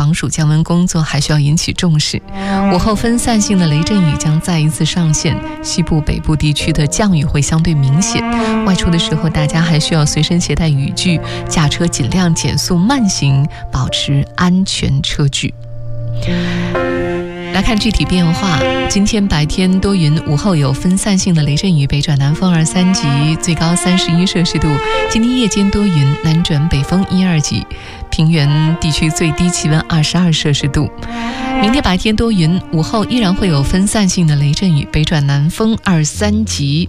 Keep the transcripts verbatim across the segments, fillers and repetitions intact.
防暑降温工作还需要引起重视。午后分散性的雷阵雨将再一次上现，西部北部地区的降雨会相对明显，外出的时候大家还需要随身携带雨具，驾车尽量减速慢行，保持安全车距。来看具体变化，今天白天多云，午后有分散性的雷阵雨，北转南风二三级，最高三十一摄氏度。今天夜间多云，南转北风一二级，平原地区最低气温二十二摄氏度。明天白天多云，午后依然会有分散性的雷阵雨，北转南风二三级，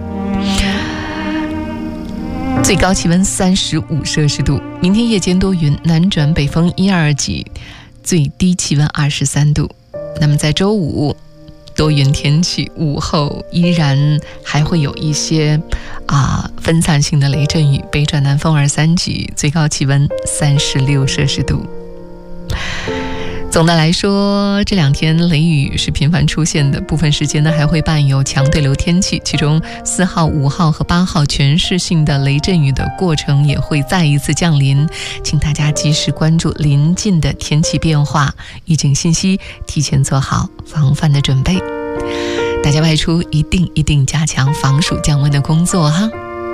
最高气温三十五摄氏度。明天夜间多云，南转北风一二级，最低气温二十三度。那么在周五多云天气，午后依然还会有一些啊分散性的雷阵雨，北转南风二三级，最高气温三十六摄氏度。总的来说，这两天雷雨是频繁出现的，部分时间呢还会伴有强对流天气，其中四号、五号和八号全市性的雷阵雨的过程也会再一次降临，请大家及时关注临近的天气变化，预警信息，提前做好防范的准备。大家外出一定一定加强防暑降温的工作哈。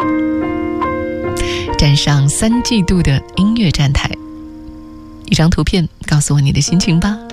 站上三季度的音乐站台，一张图片告诉我你的心情吧。